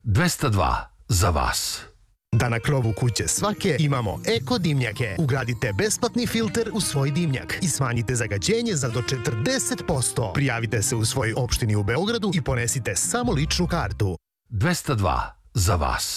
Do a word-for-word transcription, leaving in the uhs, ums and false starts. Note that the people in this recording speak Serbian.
dvesta dva za vas. Da na krovu kuće svake imamo eko dimnjake. Ugradite besplatni filter u svoj dimnjak i smanjite zagađenje za do četrdeset posto. Prijavite se u svojoj opštini u Beogradu i ponesite samo ličnu kartu. dvesta dva za vas.